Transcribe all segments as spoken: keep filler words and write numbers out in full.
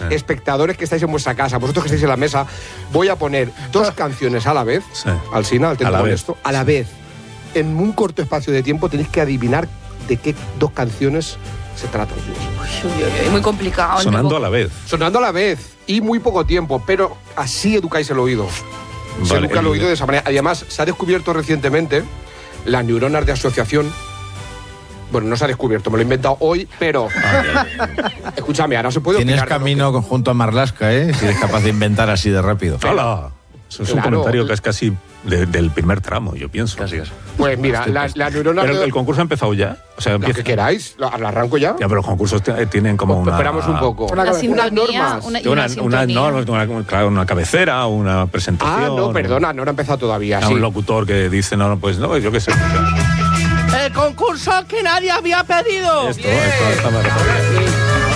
espectadores que estáis en vuestra casa, vosotros que estáis en la mesa, voy a poner dos canciones a la vez, Sí. Alsina, atento A la con vez. esto, a la vez. En un corto espacio de tiempo tenéis que adivinar de qué dos canciones se tratan. Uy, uy, uy, muy complicado. Sonando a la vez. Sonando a la vez y muy poco tiempo, pero así educáis el oído. Se Vale, educa el el- oído de esa manera. Además, se ha descubierto recientemente las neuronas de asociación. Bueno, no se ha descubierto, me lo he inventado hoy, pero... Escúchame, ahora se puede Tienes opinar de lo camino junto a Marlaska, ¿eh? Si eres capaz de inventar así de rápido. ¡Hala! Eso es un Claro. comentario que es casi de- del primer tramo, yo pienso. Casi, casi. que- Pues mira, las las neuronas... Pero de- el concurso ha empezado ya. O sea, Lo empieza. que queráis, lo, lo arranco ya. Ya, pero los concursos t- tienen como Pues una. esperamos un poco. Una Unas sintonía, normas. una- y Una, una una, sintonía. norma, una, claro, una cabecera, una presentación. Ah, no, perdona, no ha empezado todavía. A Sí. un locutor que dice, no, no, pues no, yo qué sé. El concurso que nadie había pedido. Esto, esto, esta me refería.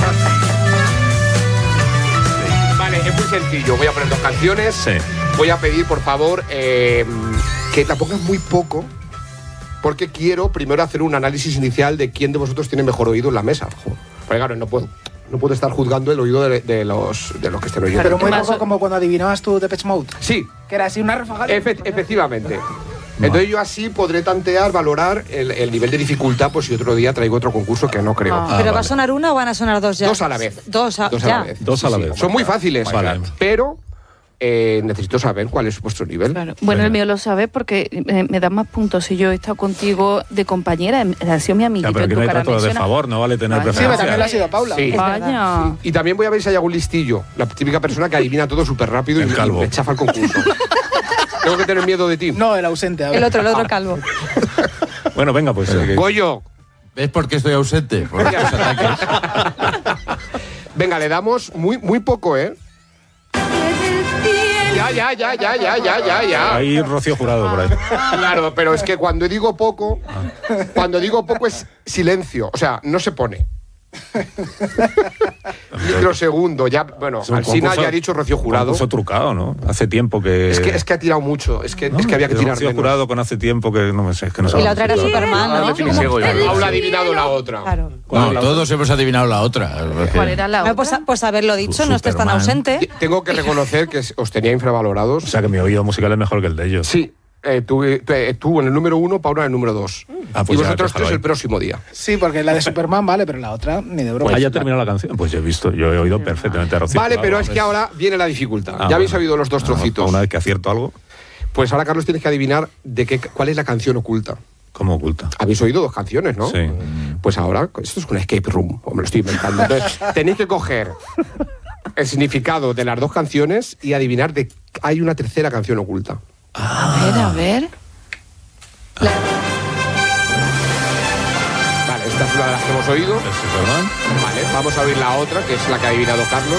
Vale, es muy sencillo. Voy a poner dos canciones. Sí. Voy a pedir, por favor, eh, que la pongas muy poco, porque quiero primero hacer un análisis inicial de quién de vosotros tiene mejor oído en la mesa. Porque claro, no puedo, no puedo estar juzgando el oído de, de los, de los que estén oyendo. Pero muy Más- poco como cuando adivinabas tú Depeche Mode. Sí, Que era así una ráfaga. efe- efectivamente. Entonces yo así podré tantear, valorar el, el nivel de dificultad, pues si otro día traigo otro concurso que no creo. Ah. ¿Pero va vale. a sonar una o van a sonar dos ya? Dos a la vez. Dos a, Dos a ya. la vez. Dos a la vez. Son muy fáciles, Vale. pero eh, necesito saber cuál es vuestro nivel. Claro. Bueno, Venga. el mío lo sabes porque eh, me dan más puntos si yo he estado contigo de compañera, eh, ha sido mi amiguito Ya, pero en aquí tu no hay cara, trato me de suena. favor, no vale tener Vaya. Sí, pero preferencia. también lo ha sido Paula. Sí. Es Vaya. Y también voy a ver si hay algún listillo, la típica persona que adivina todo súper rápido y, El y calvo. me chafa el concurso. Tengo que tener miedo de ti. No, el ausente. a ver. El otro, el otro calvo. Bueno, venga, pues. eh, Goyo, ¿Ves por qué estoy ausente? Por estos ataques. venga, le damos muy, muy poco, ¿eh? Ya, ya, ya, ya, ya, ya, ya, ya. Hay Rocío Jurado por ahí. Claro, pero es que cuando digo poco, cuando digo poco es silencio, o sea, no se pone. Microsegundo, ya, bueno, Es un Alsina concurso- ya ha dicho Rocío Jurado. Concurso trucado, ¿no? Hace tiempo que. Es que, es que ha tirado mucho, es que, ¿no? es que había que tirar Rocío menos. Jurado con hace tiempo que no me sé, es que no Y sabemos la otra era si- Superman, ¿no? Paula ha adivinado la otra. Claro. No, todos hemos adivinado la otra. ¿Cuál era la Bueno, otra? pues, pues haberlo dicho, no estés tan Superman. ausente. Tengo que reconocer que os tenía infravalorados. O sea que mi oído musical es mejor que el de ellos. Sí, eh, tú, eh, tú en el número uno, Paula en el número dos. Ah, pues y ya, vosotros déjalo tres ahí. el próximo día. Sí, porque la de Superman vale, pero la otra ni de broma. Ah, ya terminó la canción. Pues yo he visto, yo he oído perfectamente a Rocío Vale, Jurado. pero es que ahora viene la dificultad. Ah, ya habéis bueno. oído los dos Ah, trocitos. Una vez que acierto algo, Pues ahora, Carlos, tienes que adivinar de qué, cuál es la canción oculta. ¿cómo oculta? Habéis oído dos canciones, ¿no? Sí. Pues ahora, esto es un escape room, o me lo estoy inventando. Entonces, tenéis que coger el significado de las dos canciones y adivinar de hay una tercera canción oculta. A ver, a ver. Vale, esta es una de las que hemos oído. ¿Es Superman? Vale, vamos a oír la otra, que es la que ha adivinado Carlos.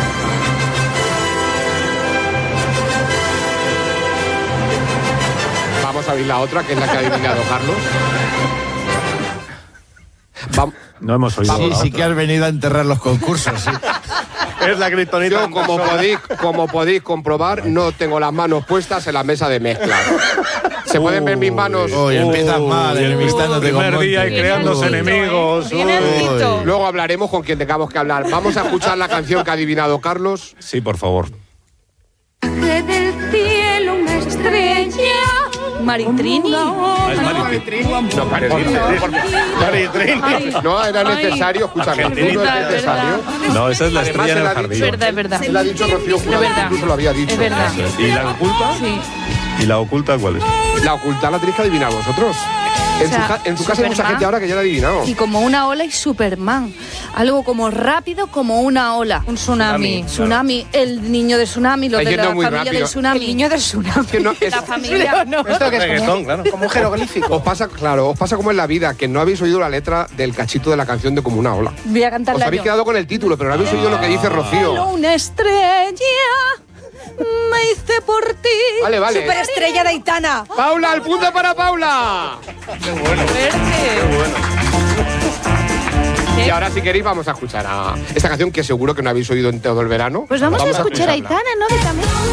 Vamos a oír la otra, que es la que ha adivinado Carlos. Vam- No hemos oído. Sí, la sí otra. que has venido a enterrar los concursos. Sí. Es la criptonita. Yo, como podéis, como podéis comprobar, no tengo las manos puestas en la mesa de mezcla. ¿Se pueden ver mis manos? Uy, empiezas mal, enemistándote con Primer día y Monty. creándose Viene el Tito, enemigos. ¿eh? Viene el Uy. Tito. Luego hablaremos con quien tengamos que hablar. Vamos a escuchar la canción que ha adivinado Carlos. Sí, por favor. del cielo una estrella. Maritrini. Ah, es Maritrini. No parece. Maritrini. No era Ay. necesario, escúchame, Argentina. no es Verdad, necesario. No, esa es la Además, estrella en él el ha jardín. Es verdad, es verdad. Él ha dicho Rocío Jurado, Es verdad. incluso lo había dicho. Es verdad. ¿Y la oculta? Sí. ¿Y la oculta cuál es? La oculta la tenéis que adivinar vosotros. En, O sea, su, ca- en su casa hay mucha Superman. gente ahora que ya la ha adivinado. Y como una ola y Superman. Algo como rápido como una ola. Un tsunami. Tsunami, el niño de tsunami, los Ay, de que no la es muy familia rápido. del tsunami. El niño del tsunami. Que no- es- La familia. Esto que es como, un- como un jeroglífico. Os pasa, claro, os pasa como en la vida, que no habéis oído la letra del cachito de la canción de Como una ola. Voy a cantarla Os habéis yo. quedado con el título, pero no habéis oído lo que dice Rocío. Una estrella me hice por ti. Vale, vale. Superestrella de Aitana. ¡Paula, el punto para Paula! Y ahora, si queréis, vamos a escuchar a esta canción que seguro que no habéis oído en todo el verano. Pues vamos, a escuchar a escucharla. Aitana, ¿no? De Camila.